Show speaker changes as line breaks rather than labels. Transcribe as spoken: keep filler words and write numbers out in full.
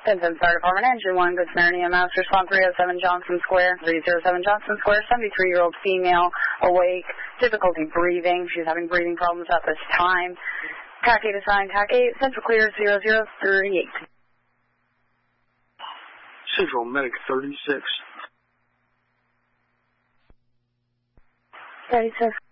Vincent Fire Department, Engine one, Good Samaritan E M S, respond three oh seven Johnson Square, three oh seven Johnson Square, seventy-three-year-old female, awake, difficulty breathing. She's having breathing problems at this time. T A C eight assigned, T A C eight, Central Clear zero zero three eight.
Central Medic thirty-six.
thirty-six.